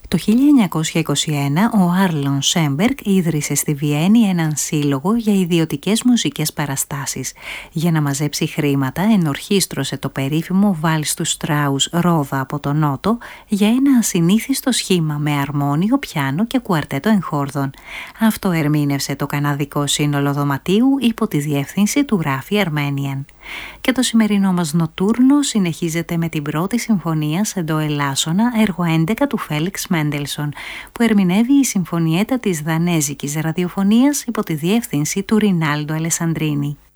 Το 1921 ο Άρλον Σέμπεργκ ίδρυσε στη Βιέννη έναν σύλλογο για ιδιωτικές μουσικές παραστάσεις. Για να μαζέψει χρήματα ενορχίστρωσε το περίφημο βάλς του Στράους «Ρόδα από τον Νότο» για ένα ασυνήθιστο σχήμα με αρμόνιο, πιάνο και κουαρτέτο εγχόρδων. Αυτό ερμήνευσε το καναδικό σύνολο δωματίου υπό τη διεύθυνση του Ράφι Αρμένιαν. Και το σημερινό μας νοτούρνο συνεχίζεται με την πρώτη συμφωνία σε ντο ελάσσονα, έργο 11 του Φέλιξ Μέντελσον, που ερμηνεύει η συμφωνιέτα της δανέζικης ραδιοφωνίας υπό τη διεύθυνση του Ρινάλντο Αλεσαντρίνη.